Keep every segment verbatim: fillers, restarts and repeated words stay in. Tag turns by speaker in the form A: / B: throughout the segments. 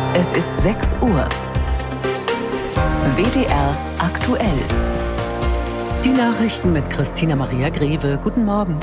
A: Es ist sechs Uhr. W D R aktuell.
B: Die Nachrichten mit Christina Maria Greve. Guten Morgen.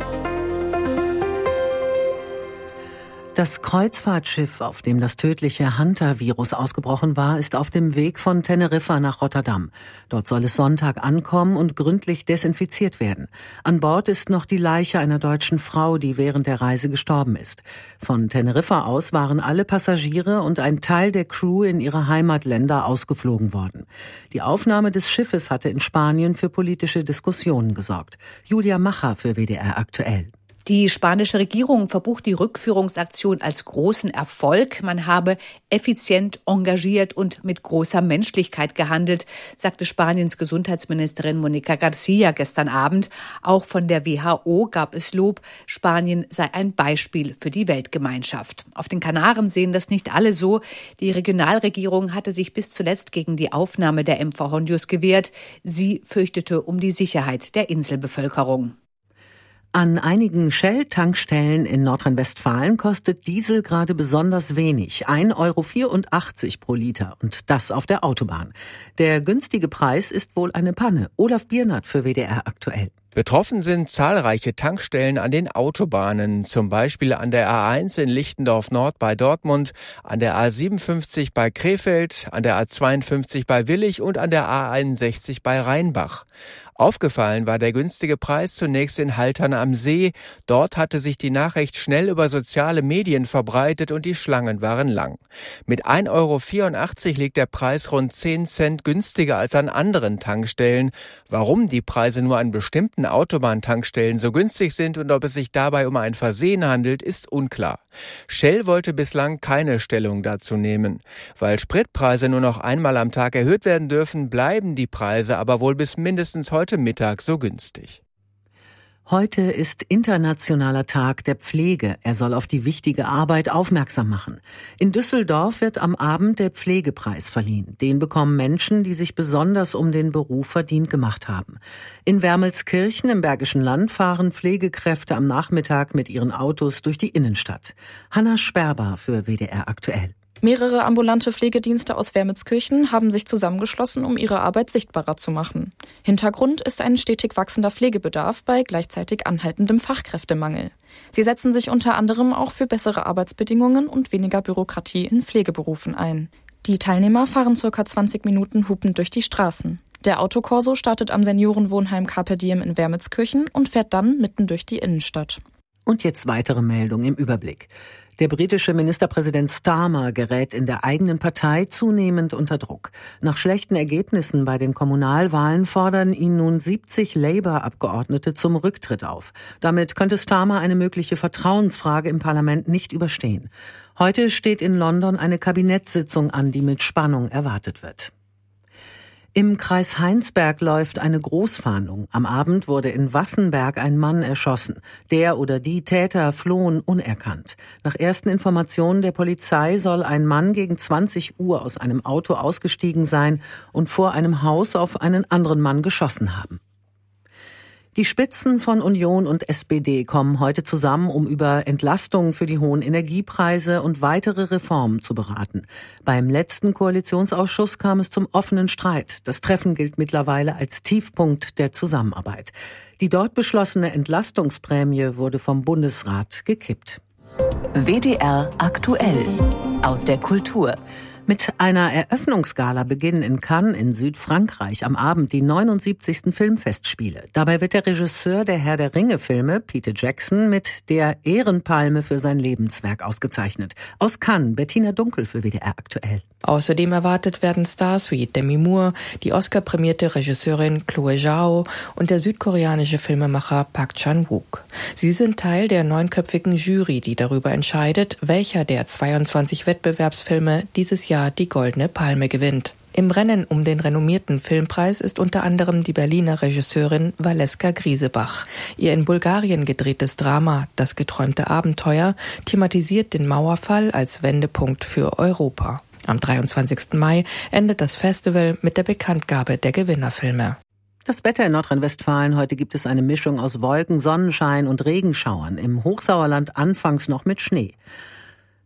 B: Das Kreuzfahrtschiff, auf dem das tödliche Hunter-Virus ausgebrochen war, ist auf dem Weg von Teneriffa nach Rotterdam. Dort soll es Sonntag ankommen und gründlich desinfiziert werden. An Bord ist noch die Leiche einer deutschen Frau, die während der Reise gestorben ist. Von Teneriffa aus waren alle Passagiere und ein Teil der Crew in ihre Heimatländer ausgeflogen worden. Die Aufnahme des Schiffes hatte in Spanien für politische Diskussionen gesorgt. Julia Macher für W D R aktuell.
C: Die spanische Regierung verbucht die Rückführungsaktion als großen Erfolg. Man habe effizient, engagiert und mit großer Menschlichkeit gehandelt, sagte Spaniens Gesundheitsministerin Mónica García gestern Abend. Auch von der W H O gab es Lob. Spanien sei ein Beispiel für die Weltgemeinschaft. Auf den Kanaren sehen das nicht alle so. Die Regionalregierung hatte sich bis zuletzt gegen die Aufnahme der Mvhondios gewehrt. Sie fürchtete um die Sicherheit der Inselbevölkerung.
B: An einigen Shell-Tankstellen in Nordrhein-Westfalen kostet Diesel gerade besonders wenig, ein Euro vierundachtzig pro Liter, und das auf der Autobahn. Der günstige Preis ist wohl eine Panne. Olaf Biernert für W D R aktuell.
D: Betroffen sind zahlreiche Tankstellen an den Autobahnen, zum Beispiel an der A eins in Lichtendorf Nord bei Dortmund, an der A siebenundfünfzig bei Krefeld, an der A zweiundfünfzig bei Willich und an der A einundsechzig bei Rheinbach. Aufgefallen war der günstige Preis zunächst in Haltern am See. Dort hatte sich die Nachricht schnell über soziale Medien verbreitet und die Schlangen waren lang. Mit ein Euro vierundachtzig liegt der Preis rund zehn Cent günstiger als an anderen Tankstellen. Warum die Preise nur an bestimmten Autobahntankstellen so günstig sind und ob es sich dabei um ein Versehen handelt, ist unklar. Shell wollte bislang keine Stellung dazu nehmen. Weil Spritpreise nur noch einmal am Tag erhöht werden dürfen, bleiben die Preise aber wohl bis mindestens heute Mittag so günstig.
B: Heute ist Internationaler Tag der Pflege. Er soll auf die wichtige Arbeit aufmerksam machen. In Düsseldorf wird am Abend der Pflegepreis verliehen. Den bekommen Menschen, die sich besonders um den Beruf verdient gemacht haben. In Wermelskirchen im Bergischen Land fahren Pflegekräfte am Nachmittag mit ihren Autos durch die Innenstadt. Hanna Sperber für W D R aktuell.
E: Mehrere ambulante Pflegedienste aus Wermelskirchen haben sich zusammengeschlossen, um ihre Arbeit sichtbarer zu machen. Hintergrund ist ein stetig wachsender Pflegebedarf bei gleichzeitig anhaltendem Fachkräftemangel. Sie setzen sich unter anderem auch für bessere Arbeitsbedingungen und weniger Bürokratie in Pflegeberufen ein. Die Teilnehmer fahren circa zwanzig Minuten hupend durch die Straßen. Der Autokorso startet am Seniorenwohnheim Carpe Diem in Wermelskirchen und fährt dann mitten durch die Innenstadt.
B: Und jetzt weitere Meldungen im Überblick. Der britische Ministerpräsident Starmer gerät in der eigenen Partei zunehmend unter Druck. Nach schlechten Ergebnissen bei den Kommunalwahlen fordern ihn nun siebzig Labour-Abgeordnete zum Rücktritt auf. Damit könnte Starmer eine mögliche Vertrauensfrage im Parlament nicht überstehen. Heute steht in London eine Kabinettssitzung an, die mit Spannung erwartet wird. Im Kreis Heinsberg läuft eine Großfahndung. Am Abend wurde in Wassenberg ein Mann erschossen. Der oder die Täter flohen unerkannt. Nach ersten Informationen der Polizei soll ein Mann gegen zwanzig Uhr aus einem Auto ausgestiegen sein und vor einem Haus auf einen anderen Mann geschossen haben. Die Spitzen von Union und S P D kommen heute zusammen, um über Entlastungen für die hohen Energiepreise und weitere Reformen zu beraten. Beim letzten Koalitionsausschuss kam es zum offenen Streit. Das Treffen gilt mittlerweile als Tiefpunkt der Zusammenarbeit. Die dort beschlossene Entlastungsprämie wurde vom Bundesrat gekippt.
A: W D R aktuell aus der Kultur.
B: Mit einer Eröffnungsgala beginnen in Cannes in Südfrankreich am Abend die neunundsiebzigsten Filmfestspiele. Dabei wird der Regisseur der Herr der Ringe-Filme, Peter Jackson, mit der Ehrenpalme für sein Lebenswerk ausgezeichnet. Aus Cannes, Bettina Dunkel für W D R aktuell.
F: Außerdem erwartet werden Stars wie Demi Moore, die Oscar-prämierte Regisseurin Chloe Zhao und der südkoreanische Filmemacher Park Chan-wook. Sie sind Teil der neunköpfigen Jury, die darüber entscheidet, welcher der zweiundzwanzig Wettbewerbsfilme dieses Jahr die Goldene Palme gewinnt. Im Rennen um den renommierten Filmpreis ist unter anderem die Berliner Regisseurin Valeska Griesebach. Ihr in Bulgarien gedrehtes Drama »Das geträumte Abenteuer« thematisiert den Mauerfall als Wendepunkt für Europa. Am dreiundzwanzigsten Mai endet das Festival mit der Bekanntgabe der Gewinnerfilme.
B: Das Wetter in Nordrhein-Westfalen. Heute gibt es eine Mischung aus Wolken, Sonnenschein und Regenschauern. Im Hochsauerland anfangs noch mit Schnee.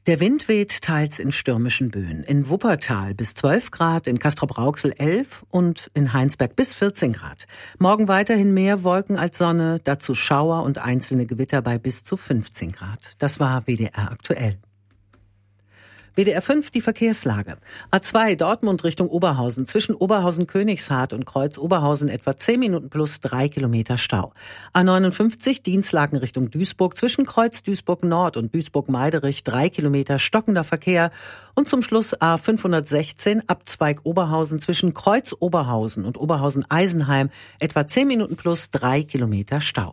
B: Der Wind weht teils in stürmischen Böen. In Wuppertal bis zwölf Grad, in Castrop-Rauxel elf und in Heinsberg bis vierzehn Grad. Morgen weiterhin mehr Wolken als Sonne, dazu Schauer und einzelne Gewitter bei bis zu fünfzehn Grad. Das war W D R aktuell. W D R fünf, die Verkehrslage. A zwei Dortmund Richtung Oberhausen. Zwischen Oberhausen-Königshardt und Kreuz Oberhausen etwa zehn Minuten plus drei Kilometer Stau. A neunundfünfzig Dienstlaken Richtung Duisburg. Zwischen Kreuz Duisburg Nord und Duisburg-Meiderich drei Kilometer stockender Verkehr. Und zum Schluss A fünfhundertsechzehn Abzweig Oberhausen zwischen Kreuz Oberhausen und Oberhausen-Eisenheim etwa zehn Minuten plus drei Kilometer Stau.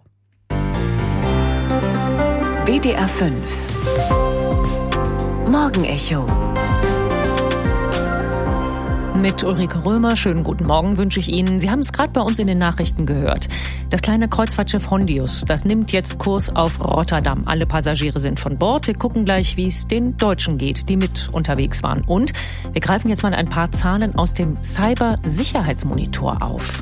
A: W D R fünf Morgenecho.
G: Mit Ulrike Römer, schönen guten Morgen wünsche ich Ihnen. Sie haben es gerade bei uns in den Nachrichten gehört. Das kleine Kreuzfahrtschiff Hondius, das nimmt jetzt Kurs auf Rotterdam. Alle Passagiere sind von Bord. Wir gucken gleich, wie es den Deutschen geht, die mit unterwegs waren. Und wir greifen jetzt mal ein paar Zahlen aus dem Cybersicherheitsmonitor auf.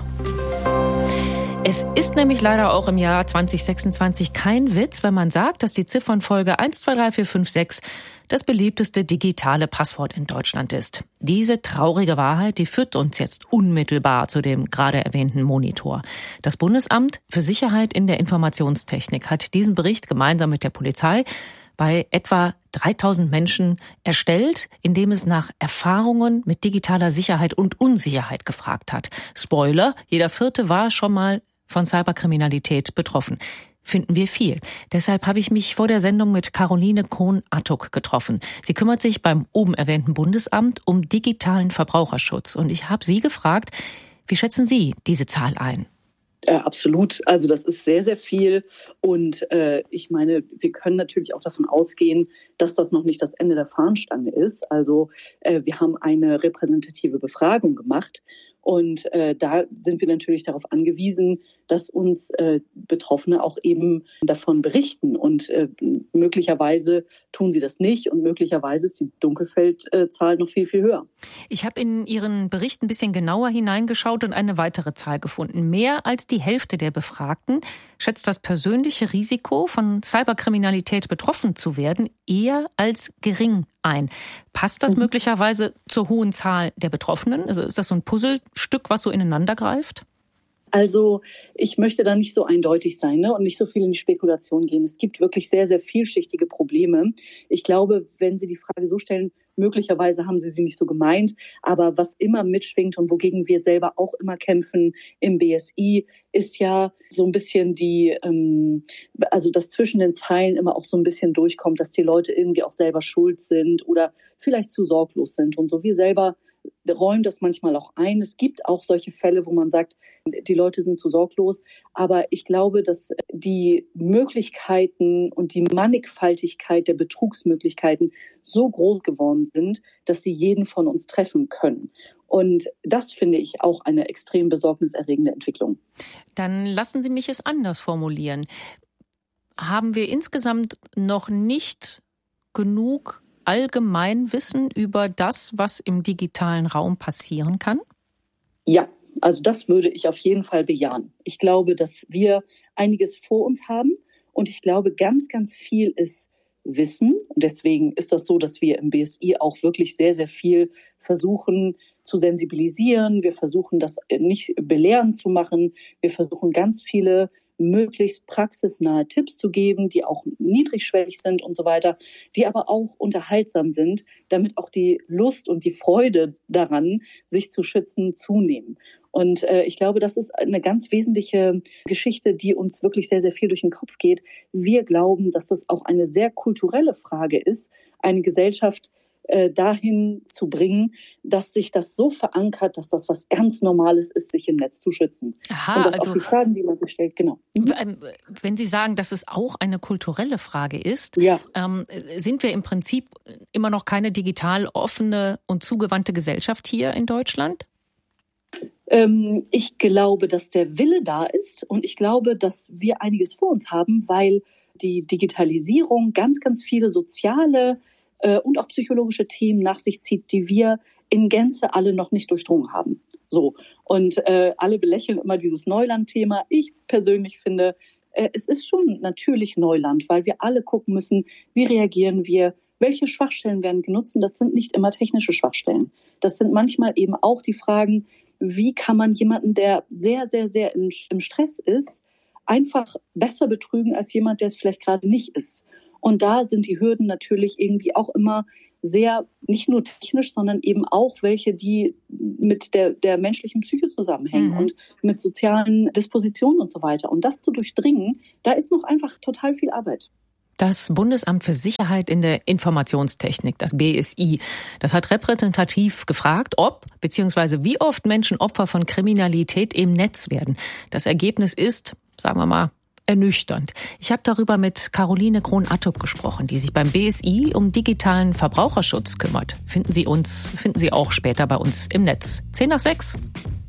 G: Es ist nämlich leider auch im Jahr zwanzig sechsundzwanzig kein Witz, wenn man sagt, dass die Ziffernfolge eins zwei drei vier fünf sechs das beliebteste digitale Passwort in Deutschland ist. Diese traurige Wahrheit, die führt uns jetzt unmittelbar zu dem gerade erwähnten Monitor. Das Bundesamt für Sicherheit in der Informationstechnik hat diesen Bericht gemeinsam mit der Polizei bei etwa dreitausend Menschen erstellt, indem es nach Erfahrungen mit digitaler Sicherheit und Unsicherheit gefragt hat. Spoiler, jeder Vierte war schon mal von Cyberkriminalität betroffen. Finden wir viel. Deshalb habe ich mich vor der Sendung mit Caroline Kohn-Attuck getroffen. Sie kümmert sich beim oben erwähnten Bundesamt um digitalen Verbraucherschutz. Und ich habe Sie gefragt, wie schätzen Sie diese Zahl ein?
H: Äh, absolut. Also das ist sehr, sehr viel. Und äh, ich meine, wir können natürlich auch davon ausgehen, dass das noch nicht das Ende der Fahnenstange ist. Also äh, wir haben eine repräsentative Befragung gemacht. Und äh, da sind wir natürlich darauf angewiesen, dass uns äh, Betroffene auch eben davon berichten. Und äh, möglicherweise tun sie das nicht und möglicherweise ist die Dunkelfeldzahl noch viel, viel höher.
G: Ich habe in Ihren Bericht ein bisschen genauer hineingeschaut und eine weitere Zahl gefunden. Mehr als die Hälfte der Befragten schätzt das persönliche Risiko, von Cyberkriminalität betroffen zu werden, eher als gering ein. Passt das mhm. möglicherweise zur hohen Zahl der Betroffenen? Also ist das so ein Puzzlestück, was so ineinander greift?
H: Also ich möchte da nicht so eindeutig sein, ne, und nicht so viel in die Spekulation gehen. Es gibt wirklich sehr, sehr vielschichtige Probleme. Ich glaube, wenn Sie die Frage so stellen, möglicherweise haben Sie sie nicht so gemeint, aber was immer mitschwingt und wogegen wir selber auch immer kämpfen im B S I, ist ja so ein bisschen die, ähm, also dass zwischen den Zeilen immer auch so ein bisschen durchkommt, dass die Leute irgendwie auch selber schuld sind oder vielleicht zu sorglos sind und so. Wir selber räumen das manchmal auch ein. Es gibt auch solche Fälle, wo man sagt, die Leute sind zu sorglos. Aber ich glaube, dass die Möglichkeiten und die Mannigfaltigkeit der Betrugsmöglichkeiten so groß geworden sind, dass sie jeden von uns treffen können. Und das finde ich auch eine extrem besorgniserregende Entwicklung.
G: Dann lassen Sie mich es anders formulieren. Haben wir insgesamt noch nicht genug Allgemeinwissen über das, was im digitalen Raum passieren kann?
H: Ja, also das würde ich auf jeden Fall bejahen. Ich glaube, dass wir einiges vor uns haben und ich glaube, ganz, ganz viel ist Wissen. Und deswegen ist das so, dass wir im B S I auch wirklich sehr, sehr viel versuchen zu sensibilisieren. Wir versuchen das nicht belehrend zu machen. Wir versuchen ganz viele möglichst praxisnahe Tipps zu geben, die auch niedrigschwellig sind und so weiter, die aber auch unterhaltsam sind, damit auch die Lust und die Freude daran, sich zu schützen, zunehmen. Und äh, ich glaube, das ist eine ganz wesentliche Geschichte, die uns wirklich sehr, sehr viel durch den Kopf geht. Wir glauben, dass das auch eine sehr kulturelle Frage ist, eine Gesellschaft äh, dahin zu bringen, dass sich das so verankert, dass das was ganz Normales ist, sich im Netz zu schützen.
G: Aha,
H: und dass
G: also
H: auch die Fragen, die man sich stellt, genau. Mhm.
G: Wenn Sie sagen, dass es auch eine kulturelle Frage ist,
H: ja.
G: ähm, sind wir im Prinzip immer noch keine digital offene und zugewandte Gesellschaft hier in Deutschland?
H: Ähm, ich glaube, dass der Wille da ist und ich glaube, dass wir einiges vor uns haben, weil die Digitalisierung ganz, ganz viele soziale äh, und auch psychologische Themen nach sich zieht, die wir in Gänze alle noch nicht durchdrungen haben. So. Und äh, alle belächeln immer dieses Neuland-Thema. Ich persönlich finde, äh, es ist schon natürlich Neuland, weil wir alle gucken müssen, wie reagieren wir, welche Schwachstellen werden genutzt? Und das sind nicht immer technische Schwachstellen. Das sind manchmal eben auch die Fragen, wie kann man jemanden, der sehr, sehr, sehr in, im Stress ist, einfach besser betrügen als jemand, der es vielleicht gerade nicht ist. Und da sind die Hürden natürlich irgendwie auch immer sehr, nicht nur technisch, sondern eben auch welche, die mit der, der menschlichen Psyche zusammenhängen mhm. und mit sozialen Dispositionen und so weiter. Und das zu durchdringen, da ist noch einfach total viel Arbeit.
G: Das Bundesamt für Sicherheit in der Informationstechnik, das B S I, das hat repräsentativ gefragt, ob bzw. wie oft Menschen Opfer von Kriminalität im Netz werden. Das Ergebnis ist, sagen wir mal, ernüchternd. Ich habe darüber mit Caroline Krohn-Attup gesprochen, die sich beim B S I um digitalen Verbraucherschutz kümmert. Finden Sie uns, finden Sie auch später bei uns im Netz. Zehn nach sechs.